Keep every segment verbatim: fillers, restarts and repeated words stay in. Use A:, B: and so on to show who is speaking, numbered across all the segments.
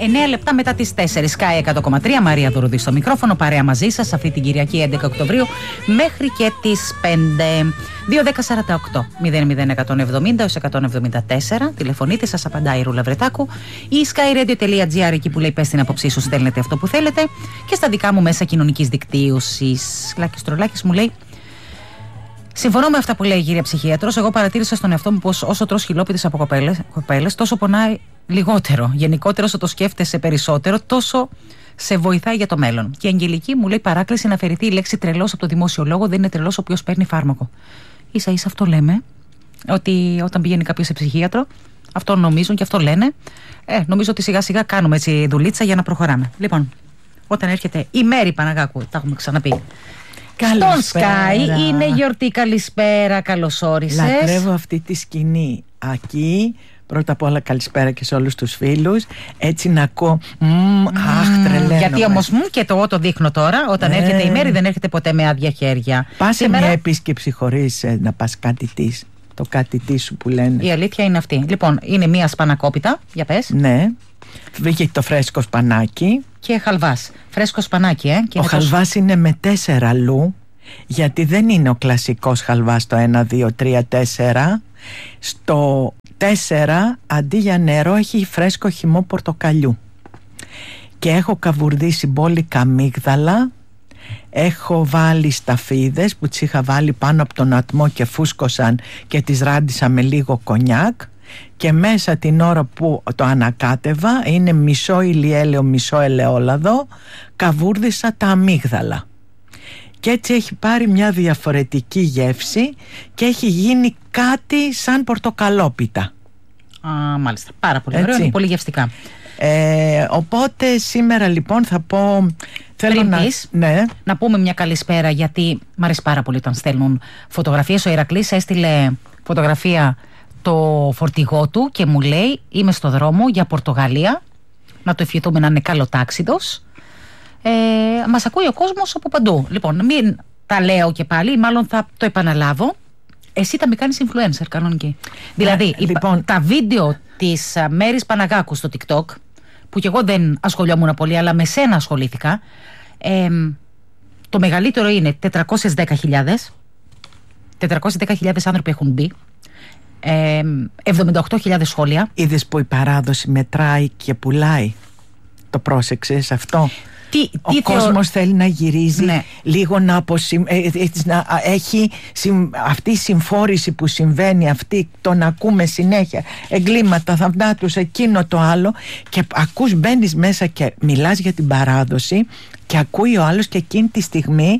A: εννέα λεπτά μετά τις τέσσερις. Sky εκατό κόμμα τρία, Μαρία Δουρουδή στο μικρόφωνο, παρέα μαζί σας αυτή την Κυριακή έντεκα Οκτωβρίου μέχρι και τις πέντε. δύο δέκα σαράντα οκτώ μηδέν μηδέν εκατόν εβδομήντα έως εκατόν εβδομήντα τέσσερα. Τηλεφωνείτε, σας απαντάει η Ρούλα Βρετάκου. Ή skyradio τελεία gr, εκεί που λέει πες την άποψή σου, στέλνετε αυτό που θέλετε. Και στα δικά μου μέσα κοινωνικής δικτύωσης. Λάκης Τρολάκης μου λέει: συμφωνώ με αυτά που λέει η κυρία ψυχίατρος. Εγώ παρατήρησα στον εαυτό μου πως όσο τρως χιλόπιτες από κοπέλες, τόσο πονάει λιγότερο. Γενικότερα, όσο το σκέφτεσαι περισσότερο, τόσο σε βοηθάει για το μέλλον. Και η Αγγελική μου λέει παράκληση να αφαιρεθεί η λέξη τρελός από το δημόσιο λόγο. Δεν είναι τρελός ο οποίος παίρνει φάρμακο. Ίσα ίσα αυτό λέμε, ότι όταν πηγαίνει κάποιος σε ψυχίατρο, αυτό νομίζουν και αυτό λένε. Ε, νομίζω ότι σιγά σιγά κάνουμε έτσι δουλίτσα για να προχωράμε. Λοιπόν, όταν έρχεται η Μέρη Παναγάκου, τα έχουμε ξαναπεί. Στον Sky είναι γιορτή. Καλησπέρα, καλώς όρισες.
B: Λατρεύω αυτή τη σκηνή. Ακεί, πρώτα απ' όλα καλησπέρα και σε όλους τους φίλους. Έτσι να ακούω. Μμμ, αχ, τρελαίνομαι.
A: Γιατί όμως μου και το εγώ το δείχνω τώρα. Όταν ε. έρχεται η Μέρη, δεν έρχεται ποτέ με άδεια χέρια.
B: Πας σε μια επίσκεψη χωρίς ε, να πας κάτι της. Το κάτι της σου που λένε.
A: Η αλήθεια είναι αυτή. Λοιπόν, είναι μια σπανακόπιτα. Για πες.
B: Ναι. Βγήκε το φρέσκο σπανάκι.
A: Και χαλβάς. Φρέσκο σπανάκι, ε. Και
B: ο χαλβάς τόσο... είναι με τέσσερα λου. Γιατί δεν είναι ο κλασικός χαλβάς το ένα, δύο, τρία, τέσσερα. Στο τέσσερα αντί για νερό έχει φρέσκο χυμό πορτοκαλιού. Και έχω καβουρδίσει μπόλικα αμύγδαλα. Έχω βάλει σταφίδες που τις είχα βάλει πάνω από τον ατμό και φούσκωσαν και τις ράντισα με λίγο κονιάκ. Και μέσα την ώρα που το ανακάτευα, είναι μισό ηλιέλαιο, μισό ελαιόλαδο, καβούρδισα τα αμύγδαλα. Και έτσι έχει πάρει μια διαφορετική γεύση και έχει γίνει κάτι σαν πορτοκαλόπιτα.
A: Α, μάλιστα. Πάρα πολύ ωραίο, είναι πολύ γευστικά.
B: Ε, οπότε σήμερα λοιπόν θα πω... Θέλω
A: Πριν
B: να...
A: πεις,
B: ναι.
A: να πούμε μια καλησπέρα, γιατί μ' αρέσει πάρα πολύ όταν στέλνουν φωτογραφίες. Ο Ηρακλής έστειλε φωτογραφία το φορτηγό του και μου λέει: είμαι στο δρόμο για Πορτογαλία. Να το ευχηθούμε να είναι καλοτάξιδος. Ε, μας ακούει ο κόσμος από παντού. Λοιπόν, μην τα λέω και πάλι, μάλλον θα το επαναλάβω. Εσύ τα μη κάνεις influencer κανονική. Δηλαδή,
B: ε, λοιπόν,
A: τα βίντεο της uh, Μέρης Παναγάκου στο TikTok, που κι εγώ δεν ασχολιόμουν πολύ, αλλά με σένα ασχολήθηκα. Ε, το μεγαλύτερο είναι τετρακόσιες δέκα χιλιάδες. τετρακόσιες δέκα χιλιάδες άνθρωποι έχουν μπει. Ε, εβδομήντα οκτώ χιλιάδες σχόλια.
B: Είδες που η παράδοση μετράει και πουλάει. Το πρόσεξες αυτό?
A: Τι,
B: ο
A: τι
B: κόσμος θεω... θέλει να γυρίζει, ναι. λίγο να, αποσυμ... ε, ε, να έχει συμ... αυτή η συμφόρηση που συμβαίνει, αυτή τον ακούμε συνέχεια, εγκλήματα, θαυμάτους, εκείνο το άλλο, και ακούς, μπαίνεις μέσα και μιλάς για την παράδοση και ακούει ο άλλος και εκείνη τη στιγμή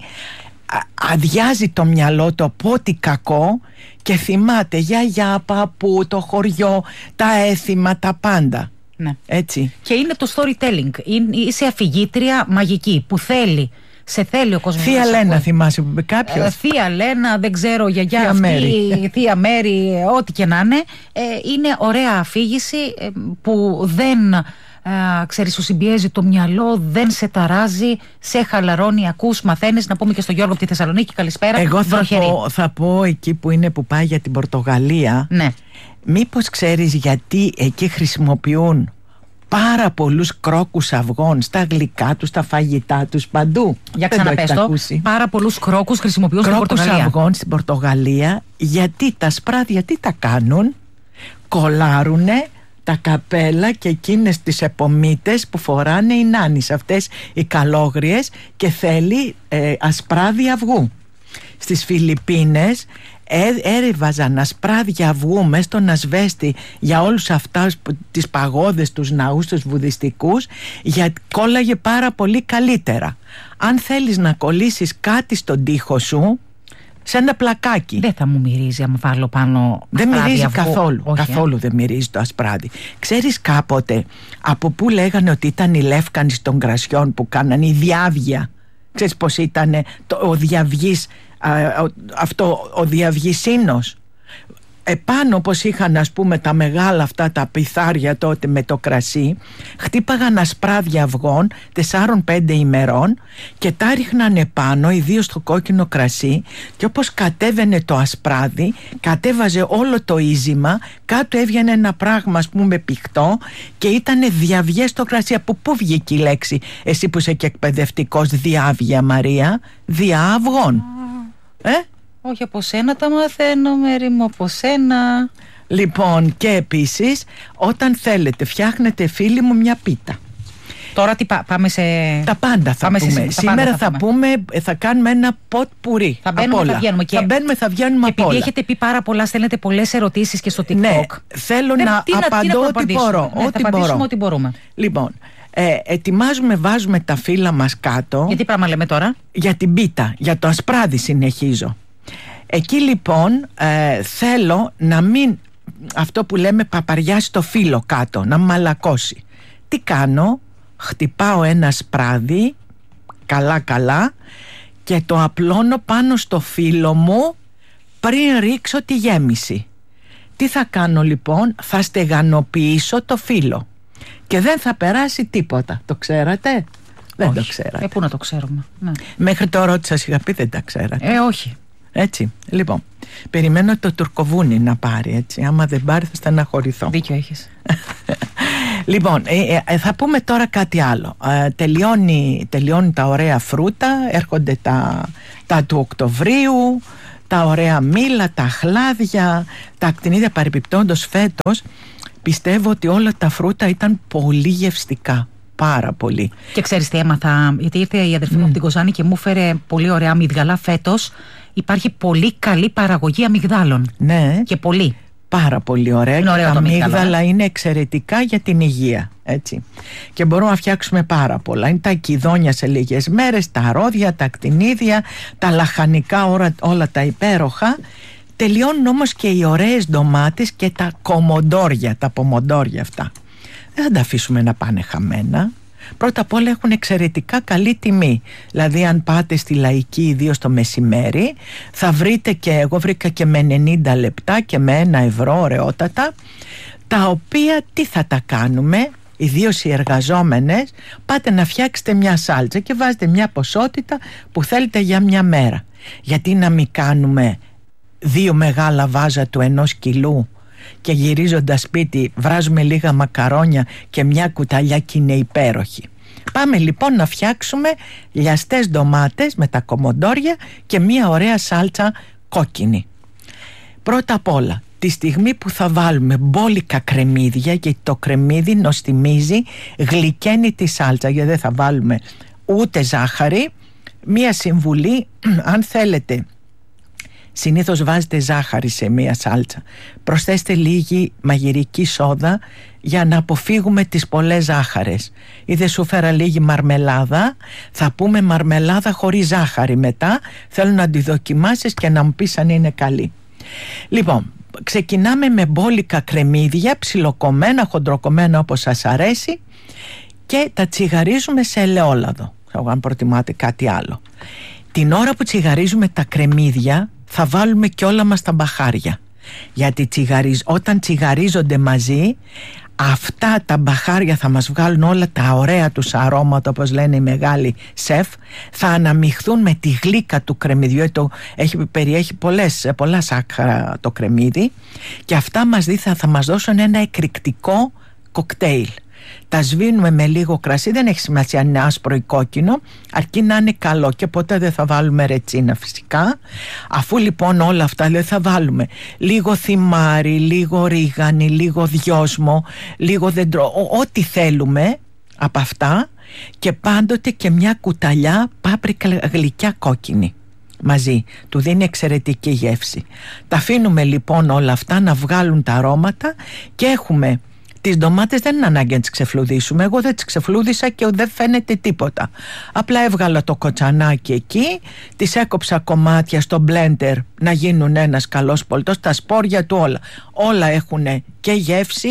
B: αδειάζει το μυαλό του από ό,τι κακό και θυμάται γιαγιά, παππού, το χωριό, τα έθιμα, τα πάντα.
A: Ναι.
B: Έτσι.
A: Και είναι το storytelling. Είσαι αφηγήτρια μαγική που θέλει, σε θέλει ο κόσμος.
B: Θεία Λένα, θυμάσαι που είπε κάποιος.
A: Ε, Θεία Λένα, δεν ξέρω, γιαγιά Θεία αυτή, Μέρη. Θεία Μέρη, ό,τι και να είναι. Ε, είναι ωραία αφήγηση ε, που δεν ε, ξέρεις, σου συμπιέζει το μυαλό, δεν σε ταράζει, σε χαλαρώνει, ακούς, μαθαίνεις. Να πούμε και στο Γιώργο από τη Θεσσαλονίκη καλησπέρα.
B: Εγώ θα πω, θα πω εκεί που είναι, που πάει για την Πορτογαλία.
A: Ναι.
B: Μήπως ξέρεις γιατί εκεί χρησιμοποιούν πάρα πολλούς κρόκους αυγών στα γλυκά τους, στα φαγητά τους, παντού?
A: Για ξαναπες το. Πάρα πολλούς κρόκους χρησιμοποιούν στην Πορτογαλία.
B: Κρόκους αυγών στην Πορτογαλία, γιατί τα σπράδια τι τα κάνουν? Κολάρουνε τα καπέλα και εκείνες τις επομήτες που φοράνε οι νάνεις, αυτές οι καλόγριες, και θέλει ε, ασπράδια αυγού. Στις Φιλιππίνες έριβαζαν ασπράδια αυγού μες στον ασβέστη για όλους αυτούς τις παγόδες, τους ναούς, τους βουδιστικούς, γιατί κόλλαγε πάρα πολύ καλύτερα. Αν θέλεις να κολλήσεις κάτι στον τοίχο σου, σε ένα πλακάκι,
A: δεν θα μου μυρίζει αν βάλω πάνω.
B: Δεν μυρίζει αυγού. καθόλου.
A: Όχι,
B: καθόλου ε? δεν μυρίζει το ασπράδι. Ξέρεις κάποτε από πού λέγανε ότι ήταν οι λεύκανοι των κρασιών που κάνανε η διάβγεια? Ξέρεις πως ήταν το, ο διαυγής, α, ο, αυτό ο διαυγισίνος? επάνω όπως είχαν ας πούμε τα μεγάλα αυτά τα πιθάρια τότε με το κρασί, χτύπαγαν ασπράδια αυγών τεσσάρων πέντε ημερών και τα ρίχναν επάνω, ιδίως το κόκκινο κρασί, και όπως κατέβαινε το ασπράδι κατέβαζε όλο το ίζημα, κάτω έβγαινε ένα πράγμα ας πούμε πηχτό και ήτανε διαβιές στο κρασί. Από πού βγήκε η λέξη, εσύ που είσαι και εκπαιδευτικός, διάβια Μαρία? Διάβγων. Ε?
A: Όχι, από σένα τα μαθαίνω, Μέρη μου, από σένα.
B: Λοιπόν, και επίσης όταν θέλετε φτιάχνετε, φίλοι μου, μια πίτα.
A: Τώρα τι πά, πάμε σε...
B: Τα πάντα θα
A: πάμε
B: πούμε.
A: Σε,
B: Σήμερα
A: πάντα
B: θα,
A: θα
B: πούμε, θα κάνουμε ένα ποτ πουρί.
A: Θα μπαίνουμε, θα βγαίνουμε. Και...
B: θα μπαίνουμε, θα βγαίνουμε από όλα.
A: Επειδή έχετε πει πάρα πολλά, στέλνετε πολλές ερωτήσεις και στο TikTok.
B: Ναι, θέλω
A: δεν,
B: να
A: τι,
B: απαντώ
A: τι
B: ό,τι μπορώ.
A: Ναι,
B: ό,τι
A: θα
B: μπορώ.
A: ό,τι μπορούμε.
B: Λοιπόν, ε, ετοιμάζουμε, βάζουμε τα φύλλα μας κάτω.
A: Για τι πράγμα λέμε τώρα?
B: Για την πίτα, για το ασπράδι συνεχίζω. Εκεί λοιπόν ε, θέλω να μην, αυτό που λέμε, παπαριάσει το φύλλο κάτω, να μαλακώσει. Τι κάνω? Χτυπάω ένα ασπράδι καλά καλά και το απλώνω πάνω στο φύλλο μου πριν ρίξω τη γέμιση. Τι θα κάνω λοιπόν? Θα στεγανοποιήσω το φύλλο και δεν θα περάσει τίποτα. Το ξέρατε? Δεν
A: όχι.
B: Το ξέρατε.
A: Ε, πού να το ξέρουμε? Ναι.
B: Μέχρι τώρα ό,τι σας είχα πει δεν τα ξέρατε.
A: Ε, όχι.
B: Έτσι, λοιπόν, περιμένω το τουρκοβούνι να πάρει, έτσι. Άμα δεν πάρει θα στεναχωρηθώ.
A: Δίκιο έχεις.
B: Λοιπόν, ε, ε, θα πούμε τώρα κάτι άλλο. Ε, τελειώνει, τελειώνει τα ωραία φρούτα, έρχονται τα, τα του Οκτωβρίου, τα ωραία μήλα, τα χλάδια, τα ακτινίδια. Παρεπιπτόντως φέτος πιστεύω ότι όλα τα φρούτα ήταν πολύ γευστικά. Πάρα πολύ.
A: Και ξέρεις τι έμαθα? Γιατί ήρθε η αδερφή μου mm. από την Κοζάνη και μου έφερε πολύ ωραία αμυγδαλά. Φέτος υπάρχει πολύ καλή παραγωγή αμυγδάλων.
B: Ναι.
A: Και πολύ.
B: Πάρα πολύ ωραία.
A: Είναι ωραίο
B: τα
A: το
B: αμύγδαλα ε? είναι εξαιρετικά για την υγεία. Έτσι. Και μπορούμε να φτιάξουμε πάρα πολλά. Είναι τα οικειδόνια σε λίγες μέρες, τα ρόδια, τα ακτινίδια, τα λαχανικά, όλα, όλα τα υπέροχα. Τελειώνουν όμως και οι ωραίες ντομάτες και τα κομοντόρια, τα πομοντόρια αυτά. Δεν θα τα αφήσουμε να πάνε χαμένα. Πρώτα απ' όλα έχουν εξαιρετικά καλή τιμή. Δηλαδή αν πάτε στη Λαϊκή, ιδίως το μεσημέρι, θα βρείτε, και εγώ βρήκα και με ενενήντα λεπτά και με ένα ευρώ ωραιότατα, τα οποία τι θα τα κάνουμε, ιδίως οι εργαζόμενες, πάτε να φτιάξετε μια σάλτσα και βάζετε μια ποσότητα που θέλετε για μια μέρα. Γιατί να μην κάνουμε δύο μεγάλα βάζα του ενός κιλού και γυρίζοντας σπίτι βράζουμε λίγα μακαρόνια και μια κουταλιά και είναι υπέροχη. Πάμε λοιπόν να φτιάξουμε λιαστές ντομάτες με τα κομοντόρια και μια ωραία σάλτσα κόκκινη. Πρώτα απ' όλα, τη στιγμή που θα βάλουμε μπόλικα κρεμμύδια, γιατί το κρεμμύδι νοστιμίζει, γλυκαίνει τη σάλτσα, γιατί δεν θα βάλουμε ούτε ζάχαρη. Μια συμβουλή, αν θέλετε, συνήθως βάζετε ζάχαρη σε μία σάλτσα, προσθέστε λίγη μαγειρική σόδα για να αποφύγουμε τις πολλές ζάχαρες. Ή δεν σου φέρα λίγη μαρμελάδα, θα πούμε μαρμελάδα χωρίς ζάχαρη μετά. Θέλω να τη δοκιμάσεις και να μου πεις αν είναι καλή. Λοιπόν, ξεκινάμε με μπόλικα κρεμμύδια, ψιλοκομμένα, χοντροκομμένα όπως σας αρέσει, και τα τσιγαρίζουμε σε ελαιόλαδο, αν προτιμάτε κάτι άλλο. Την ώρα που τσιγαρίζουμε τα κρεμμύδια θα βάλουμε και όλα μας τα μπαχάρια, γιατί τσιγαριζ... όταν τσιγαρίζονται μαζί, αυτά τα μπαχάρια θα μας βγάλουν όλα τα ωραία τους αρώματα, όπως λένε οι μεγάλοι σεφ. Θα αναμειχθούν με τη γλύκα του κρεμμυδιού. Το έχει, περιέχει πολλές, πολλά σάκχαρα το κρεμμύδι, και αυτά μας δει, θα, θα μας δώσουν ένα εκρηκτικό κοκτέιλ. Τα σβήνουμε με λίγο κρασί, δεν έχει σημασία αν είναι άσπρο ή κόκκινο, αρκεί να είναι καλό, και ποτέ δεν θα βάλουμε ρετσίνα φυσικά. Αφού λοιπόν όλα αυτά, δηλαδή θα βάλουμε λίγο θυμάρι, λίγο ρίγανη, λίγο δυόσμο, λίγο δέντρο, ό,τι θέλουμε από αυτά, και πάντοτε και μια κουταλιά πάπρικα γλυκιά κόκκινη μαζί, του δίνει εξαιρετική γεύση. Τα αφήνουμε λοιπόν όλα αυτά να βγάλουν τα αρώματα, και έχουμε τις ντομάτες, δεν είναι ανάγκη να τις ξεφλουδίσουμε. Εγώ δεν τις ξεφλούδισα και δεν φαίνεται τίποτα. Απλά έβγαλα το κοτσανάκι εκεί, τις έκοψα κομμάτια στο μπλέντερ να γίνουν ένας καλός πολτός, τα σπόρια του όλα. Όλα έχουν και γεύση,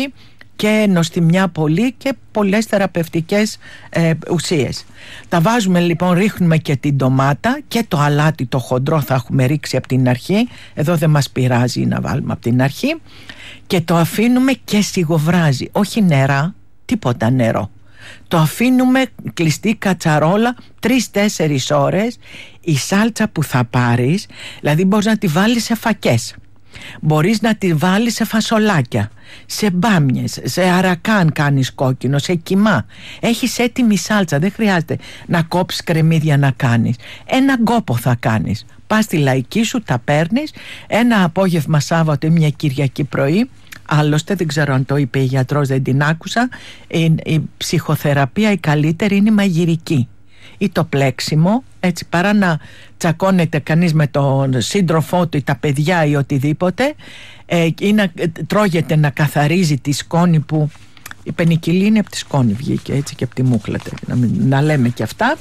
B: και νοστιμιά πολύ και πολλές θεραπευτικές ε, ουσίες. Τα βάζουμε λοιπόν, ρίχνουμε και την ντομάτα και το αλάτι το χοντρό θα έχουμε ρίξει από την αρχή. Εδώ δεν μας πειράζει να βάλουμε από την αρχή. Και το αφήνουμε και σιγοβράζει, όχι νερά, τίποτα νερό. Το αφήνουμε κλειστή κατσαρόλα τρεις-τέσσερις ώρες. Η σάλτσα που θα πάρεις, δηλαδή μπορείς να τη βάλεις σε φακές, μπορείς να τη βάλεις σε φασολάκια, σε μπάμιες, σε αρακάν κάνεις κόκκινο, σε κιμά. Έχεις έτοιμη σάλτσα, δεν χρειάζεται να κόψεις κρεμμύδια να κάνεις. Ένα γκόπο θα κάνεις. Πας στη λαϊκή σου, τα παίρνεις ένα απόγευμα Σάββατο ή μια Κυριακή πρωί. Άλλωστε, δεν ξέρω αν το είπε η γιατρός, δεν την άκουσα, η, η ψυχοθεραπεία η καλύτερη είναι η μαγειρική ή το πλέξιμο, έτσι, παρά να τσακώνεται κανείς με τον σύντροφό του ή τα παιδιά ή οτιδήποτε, ε, ή να τρώγεται να καθαρίζει τη σκόνη, που η πενικυλίνη από τη σκόνη βγήκε, έτσι, και από τη μούχλα, να, να λέμε και αυτά.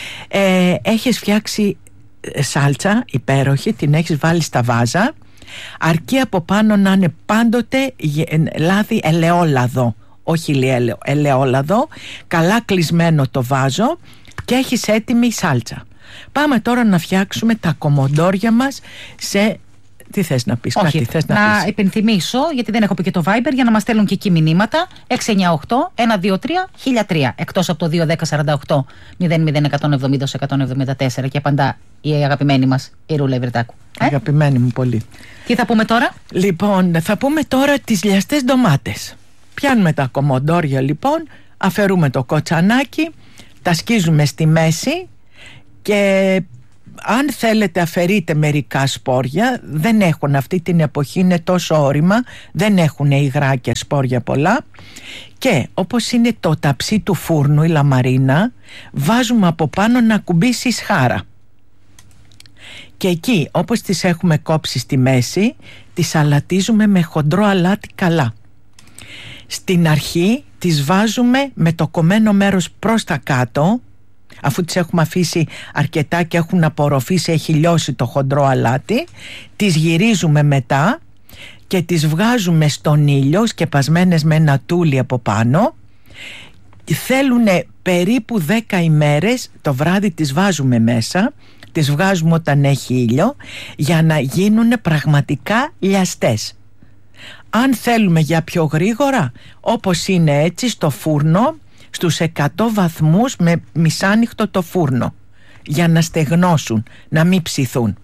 B: ε, έχεις φτιάξει σάλτσα υπέροχη, την έχεις βάλει στα βάζα, αρκεί από πάνω να είναι πάντοτε λάδι ελαιόλαδο, όχι ελαιόλαδο, καλά κλεισμένο το βάζο, και έχεις έτοιμη σάλτσα. Πάμε τώρα να φτιάξουμε τα κομοντόρια μας σε... Τι θες να πεις?
A: Όχι,
B: κάτι θες να,
A: να
B: πεις?
A: Υπενθυμίσω, γιατί δεν έχω πει και το Viber, για να μας στέλνουν και εκεί μηνύματα. έξι εννιά οκτώ ένα δύο τρία χίλια τρία, εκτός από το δύο ένα μηδέν σαράντα οκτώ μηδέν μηδέν εκατόν εβδομήντα εκατόν εβδομήντα τέσσερα, και απαντά η αγαπημένη μας η Ρούλα Ιβριτάκου. Ε?
B: Αγαπημένη μου πολύ.
A: Τι θα πούμε τώρα? Λοιπόν,
B: θα πούμε τώρα τις λιαστές ντομάτες. Πιάνουμε τα κομοντόρια λοιπόν, αφαιρούμε το κοτσανάκι, τα σκίζουμε στη μέση και αν θέλετε αφαιρείτε μερικά σπόρια. Δεν έχουν, αυτή την εποχή είναι τόσο όρημα, δεν έχουν υγρά και σπόρια πολλά. Και όπως είναι το ταψί του φούρνου, η λαμαρίνα, βάζουμε από πάνω να κουμπίσει σχάρα. Και εκεί, όπως τις έχουμε κόψει στη μέση, τις αλατίζουμε με χοντρό αλάτι καλά. Στην αρχή τις βάζουμε με το κομμένο μέρος προς τα κάτω, αφού τις έχουμε αφήσει αρκετά και έχουν απορροφήσει, έχει λιώσει το χοντρό αλάτι. Τις γυρίζουμε μετά και τις βγάζουμε στον ήλιο, σκεπασμένες με ένα τούλι από πάνω. Θέλουν περίπου δέκα ημέρες, το βράδυ τις βάζουμε μέσα, τις βγάζουμε όταν έχει ήλιο, για να γίνουν πραγματικά λιαστές. Αν θέλουμε για πιο γρήγορα, όπως είναι έτσι στο φούρνο, στους εκατό βαθμούς με μισάνοιχτο το φούρνο, για να στεγνώσουν, να μην ψηθούν.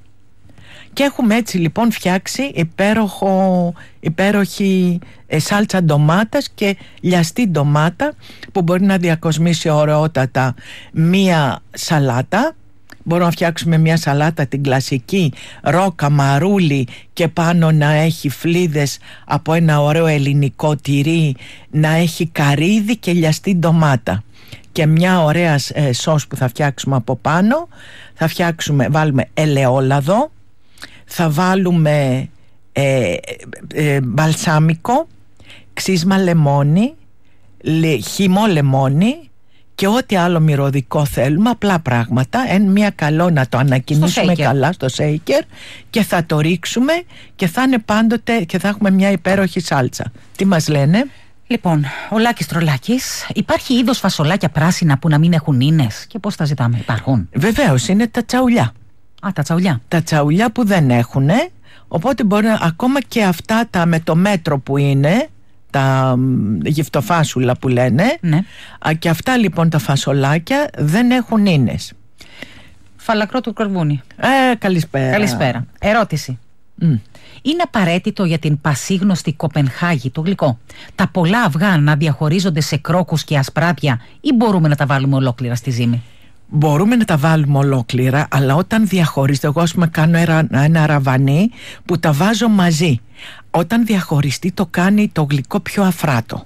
B: Και έχουμε έτσι λοιπόν φτιάξει υπέροχο, υπέροχη ε, σάλτσα ντομάτας και λιαστή ντομάτα, που μπορεί να διακοσμήσει ωραιότατα μία σαλάτα. Μπορούμε να φτιάξουμε μια σαλάτα την κλασική, ρόκα, μαρούλι, και πάνω να έχει φλίδες από ένα ωραίο ελληνικό τυρί, να έχει καρύδι και λιαστή ντομάτα, και μια ωραία ε, σως που θα φτιάξουμε από πάνω. Θα φτιάξουμε, βάλουμε ελαιόλαδο, θα βάλουμε ε, ε, μπαλσάμικο, ξύσμα λεμόνι, λε, χυμό λεμόνι και ό,τι άλλο μυρωδικό θέλουμε, απλά πράγματα. Εν μία καλό να το ανακοινήσουμε καλά στο σέικερ, και θα το ρίξουμε και θα είναι πάντοτε, και θα έχουμε μια υπέροχη σάλτσα. Τι μας λένε?
A: Λοιπόν, ο Λάκης Τρολάκης, υπάρχει είδος φασολάκια πράσινα που να μην έχουν ίνες, και πώς τα ζητάμε? Υπάρχουν?
B: Βεβαίως, είναι τα τσαουλιά.
A: Α, τα τσαουλιά.
B: Τα τσαουλιά που δεν έχουν, οπότε μπορεί να, ακόμα και αυτά τα με το μέτρο που είναι, τα γυφτοφάσουλα που λένε, ναι. Α, και αυτά λοιπόν τα φασολάκια δεν έχουν ίνες.
A: Φαλακρό του Κορβούνι.
B: Ε, καλησπέρα.
A: Καλησπέρα. Ερώτηση. Mm. Είναι απαραίτητο για την πασίγνωστη Κοπενχάγη το γλυκό τα πολλά αυγά να διαχωρίζονται σε κρόκους και ασπράδια, ή μπορούμε να τα βάλουμε ολόκληρα στη ζύμη?
B: Μπορούμε να τα βάλουμε ολόκληρα, αλλά όταν διαχωρίζεται, εγώ ας πούμε κάνω ένα, ένα ραβανί που τα βάζω μαζί. Όταν διαχωριστεί το κάνει το γλυκό πιο αφράτο.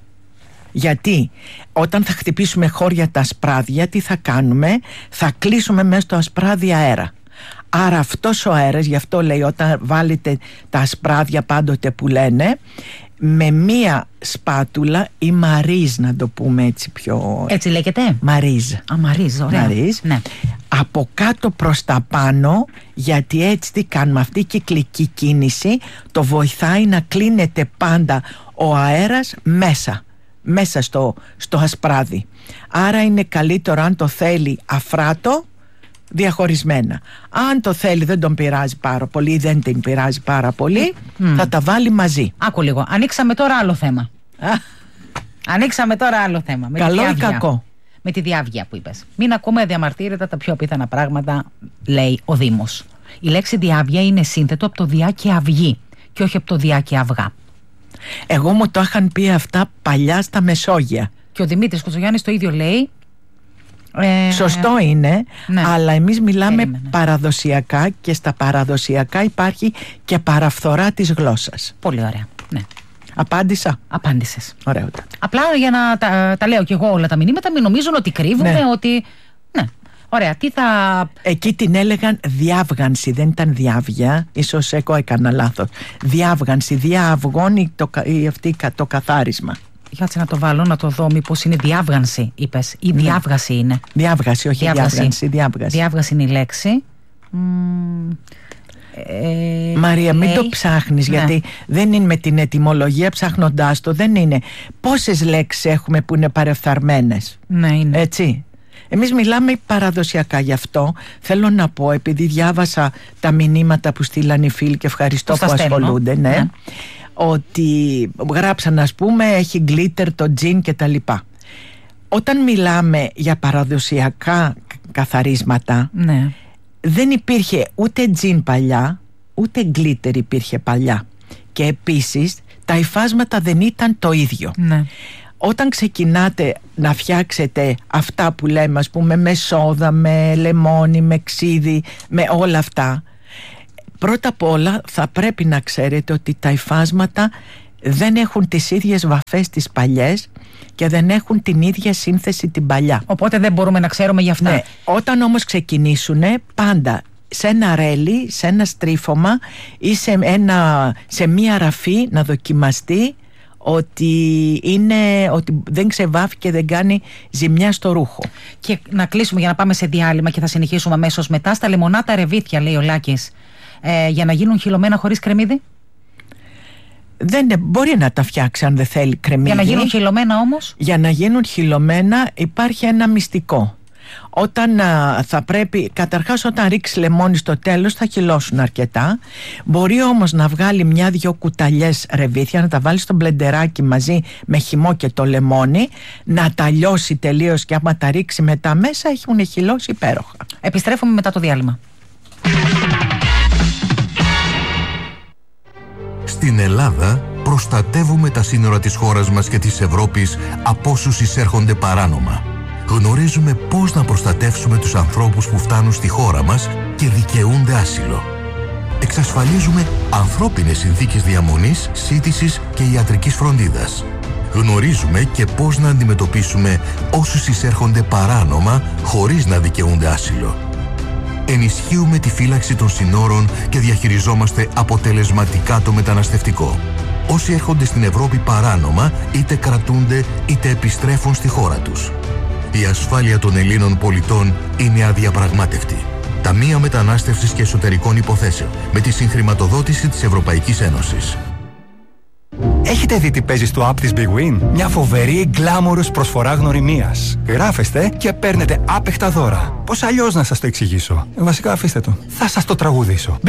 B: Γιατί όταν θα χτυπήσουμε χώρια τα ασπράδια, τι θα κάνουμε? Θα κλείσουμε μέσα στο ασπράδι αέρα. Άρα αυτός ο αέρας, γι' αυτό λέει όταν βάλετε τα ασπράδια πάντοτε που λένε, με μία σπάτουλα ή μαρίζ, να το πούμε έτσι πιο...
A: Έτσι λέγεται?
B: Μαρίζ.
A: Α, μαρίζ, ωραία.
B: Μαρίζ. Ναι. Από κάτω προς τα πάνω, γιατί έτσι τι κάνουμε, αυτή η κυκλική κίνηση το βοηθάει να κλείνεται πάντα ο αέρας μέσα. μέσα στο, στο ασπράδι. Άρα είναι καλύτερο αν το θέλει αφράτο, διαχωρισμένα. Αν το θέλει δεν τον πειράζει πάρα πολύ ή δεν την πειράζει πάρα πολύ, mm. θα τα βάλει μαζί.
A: Άκου λίγο, ανοίξαμε τώρα άλλο θέμα. Ανοίξαμε τώρα άλλο θέμα. Με
B: Καλό ή κακό?
A: Με τη διάβγεια που είπες. Μην ακούμε διαμαρτύρητα τα πιο απίθανα πράγματα, λέει ο Δήμος. Η λέξη διάβγεια είναι σύνθετο από το διά και αυγή και όχι από το διά και αυγά.
B: Εγώ μου το είχαν πει αυτά παλιά στα Μεσόγεια.
A: Και ο Δημήτρης Κοτσογιάννης το ίδιο λέει. Ε,
B: Σωστό είναι, ναι. Αλλά εμείς μιλάμε
A: Περίμενε.
B: παραδοσιακά και στα παραδοσιακά υπάρχει και παραφθορά της γλώσσας.
A: Πολύ ωραία, ναι.
B: Απάντησα.
A: Απάντησες.
B: Ωραία.
A: Απλά για να τα, τα λέω κι εγώ όλα τα μηνύματα, μην νομίζουν ότι κρύβουμε,
B: ναι.
A: ότι... Ναι. Ωραία, τι θα...
B: Εκεί την έλεγαν διάβγανση, δεν ήταν διάβγεια. Ίσως εγώ έκανα λάθος. Διάβγανση, διαυγώνει το, αυτή, το καθάρισμα.
A: Κάτσε να το βάλω, να το δω μήπως είναι διάβγανση, είπες, ή
B: ναι.
A: διάβγαση είναι.
B: Διάβγαση, όχι διάβγαση. Διάβγανση, διάβγαση.
A: Διάβγαση είναι η λέξη. Μ, ε,
B: Μαρία, μην
A: λέει...
B: το ψάχνεις,
A: ναι.
B: γιατί δεν είναι με την ετυμολογία, ψάχνοντάς το, δεν είναι. Πόσες λέξεις έχουμε που είναι παρεφθαρμένες?
A: Ναι, είναι.
B: Έτσι. Εμείς μιλάμε παραδοσιακά, γι' αυτό θέλω να πω, επειδή διάβασα τα μηνύματα που στείλαν οι φίλοι και ευχαριστώ που, που ασχολούνται, ναι, ναι. ότι γράψαν, ας πούμε, έχει γκλίτερ το τζιν και τα λοιπά. Όταν μιλάμε για παραδοσιακά καθαρίσματα, ναι. δεν υπήρχε ούτε τζιν παλιά, ούτε γκλίτερ υπήρχε παλιά. Και επίσης τα υφάσματα δεν ήταν το ίδιο. Ναι. Όταν ξεκινάτε να φτιάξετε αυτά που λέμε, ας πούμε, με σόδα, με λεμόνι, με ξύδι, με όλα αυτά, πρώτα απ' όλα θα πρέπει να ξέρετε ότι τα υφάσματα δεν έχουν τις ίδιες βαφές τις παλιές και δεν έχουν την ίδια σύνθεση την παλιά.
A: Οπότε δεν μπορούμε να ξέρουμε γι' αυτά.
B: Ναι. Όταν όμως ξεκινήσουνε, πάντα σε ένα ρέλι, σε ένα στρίφωμα ή σε, ένα, σε μία ραφή να δοκιμαστεί ότι, είναι, ότι δεν ξεβάφει και δεν κάνει ζημιά στο ρούχο.
A: Και να κλείσουμε για να πάμε σε διάλειμμα και θα συνεχίσουμε αμέσως μετά. Στα λεμονάτα ρεβίθια, λέει ο Λάκης, ε, για να γίνουν χυλωμένα χωρίς κρεμμύδι.
B: Δεν, μπορεί να τα φτιάξει αν δεν θέλει κρεμμύδι.
A: Για να γίνουν χυλωμένα όμως.
B: Για να γίνουν χυλωμένα υπάρχει ένα μυστικό. Όταν α, θα πρέπει, καταρχάς όταν ρίξει λεμόνι στο τέλος θα χυλώσουν αρκετά. Μπορεί όμως να βγάλει μια-δυο κουταλιές ρεβίθια, να τα βάλει στο μπλεντεράκι μαζί με χυμό και το λεμόνι, να τα λιώσει τελείως και άμα τα ρίξει μετά μέσα έχουν χυλώσει υπέροχα.
A: Επιστρέφουμε μετά το διάλειμμα.
C: Στην Ελλάδα προστατεύουμε τα σύνορα της χώρας μας και της Ευρώπης από όσους εισέρχονται παράνομα. Γνωρίζουμε πώς να προστατεύσουμε τους ανθρώπους που φτάνουν στη χώρα μας και δικαιούνται άσυλο. Εξασφαλίζουμε ανθρώπινες συνθήκες διαμονής, σύντησης και ιατρικής φροντίδας. Γνωρίζουμε και πώς να αντιμετωπίσουμε όσους εισέρχονται παράνομα χωρίς να δικαιούνται άσυλο. Ενισχύουμε τη φύλαξη των συνόρων και διαχειριζόμαστε αποτελεσματικά το μεταναστευτικό. Όσοι έρχονται στην Ευρώπη παράνομα είτε κρατούνται είτε επιστρέφουν στη χώρα τους. Η ασφάλεια των Ελλήνων πολιτών είναι αδιαπραγμάτευτη. Ταμεία Μετανάστευσης και Εσωτερικών Υποθέσεων με τη συγχρηματοδότηση της Ευρωπαϊκής Ένωσης.
D: Έχετε δει τι παίζει στο app της Big Win? Μια φοβερή γκλάμορους προσφορά γνωριμίας. Γράφεστε και παίρνετε άπεχτα δώρα. Πώς αλλιώς να σας το εξηγήσω? Βασικά αφήστε το. Θα σας το τραγουδήσω.